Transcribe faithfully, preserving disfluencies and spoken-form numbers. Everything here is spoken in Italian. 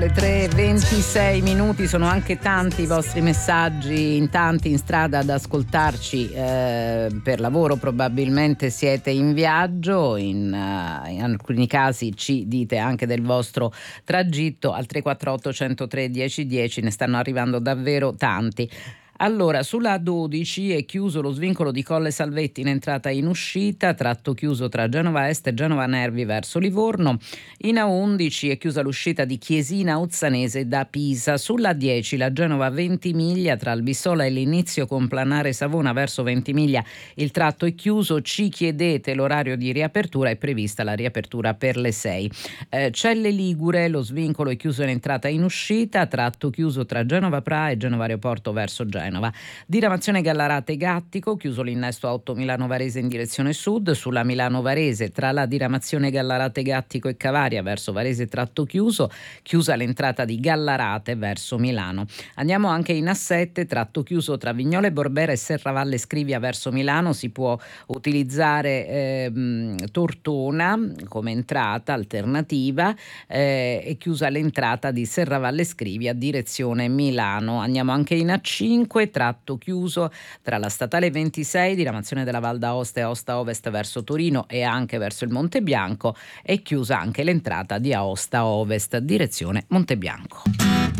Le tre e ventisei minuti, sono anche tanti i vostri messaggi, in tanti in strada ad ascoltarci eh, per lavoro, probabilmente siete in viaggio, in, uh, in alcuni casi ci dite anche del vostro tragitto. Al tre quattro otto uno zero tre uno zero uno zero ne stanno arrivando davvero tanti. Allora, sulla A dodici è chiuso lo svincolo di Colle Salvetti in entrata e in uscita, tratto chiuso tra Genova Est e Genova Nervi verso Livorno. In A undici è chiusa l'uscita di Chiesina Uzzanese da Pisa. Sulla A dieci la Genova Ventimiglia tra Albissola e l'inizio con Planare Savona verso Ventimiglia il tratto è chiuso. Ci chiedete l'orario di riapertura, è prevista la riapertura per le sei. Eh, Celle Ligure, lo svincolo è chiuso in entrata e in uscita, tratto chiuso tra Genova Pra e Genova Aeroporto verso Genova. Diramazione Gallarate Gattico, chiuso l'innesto a otto Milano Varese in direzione sud. Sulla Milano Varese tra la diramazione Gallarate Gattico e Cavaria verso Varese tratto chiuso, chiusa l'entrata di Gallarate verso Milano. Andiamo anche in A sette, tratto chiuso tra Vignole Borbera e Serravalle Scrivia verso Milano, si può utilizzare eh, Tortona come entrata alternativa, eh, è chiusa l'entrata di Serravalle Scrivia direzione Milano. Andiamo anche in A cinque, tratto chiuso tra la statale ventisei, diramazione della Val d'Aosta e Aosta Ovest verso Torino e anche verso il Monte Bianco, è chiusa anche l'entrata di Aosta Ovest direzione Monte Bianco.